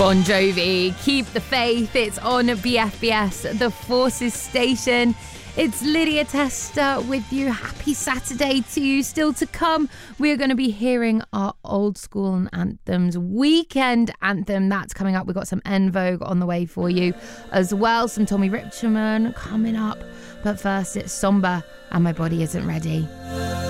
Bon Jovi, Keep the Faith. It's on BFBS, the Forces station. It's Lydia Testa with you. Happy Saturday to you. Still to come, we're going to be hearing our old school anthems, weekend anthem. That's coming up. We've got some En Vogue on the way for you as well. Some Tommy Richman coming up. But first, it's Somber and My Body Isn't Ready.